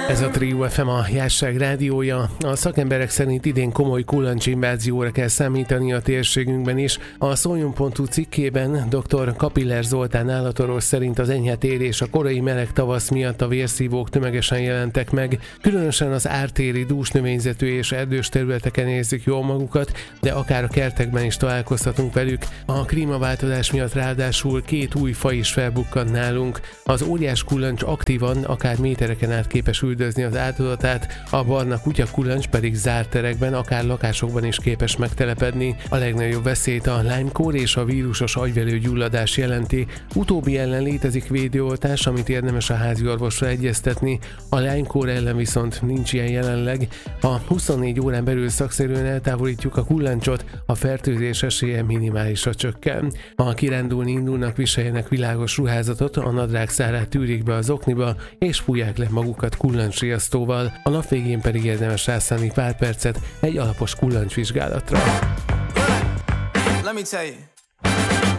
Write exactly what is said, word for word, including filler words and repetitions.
Ez a Trio ef em, a Jásság rádiója. A szakemberek szerint idén komoly kullancsinvázióra kell számítani a térségünkben is. A szoljon pont hu cikkében dr. Kapiller Zoltán állatorvos szerint az enyhe tél és a korai meleg tavasz miatt a vérszívók tömegesen jelentek meg. Különösen az ártéri, dúsnövényzetű és erdős területeken érzik jól magukat, de akár a kertekben is találkozhatunk velük. A klímaváltozás miatt ráadásul két új faj is felbukkant nálunk. Az óriás kullancs aktívan, akár métereken át képes üldözni az áldozatát, a barna kutyakullancs pedig zárt terekben, akár lakásokban is képes megtelepedni. A legnagyobb veszélyt a Lyme-kór és a vírusos agyvelő gyulladás jelenti. Utóbbi ellen létezik védőoltás, amit érdemes a házi orvosra egyeztetni. A Lyme-kór ellen viszont nincs ilyen jelenleg. Ha huszonnégy órán belül szakszerűen eltávolítjuk a kullancsot, a fertőzés esélye minimálisra csökken. Ha kirándulni indulnak, viseljenek világos ruházatot, a nadrág szárát tűrik be az okniba, és fújják le magukat kullancsriasztóval, a nap végén pedig érdemes rászánni pár percet egy alapos kullancsvizsgálatra. Let me tell you.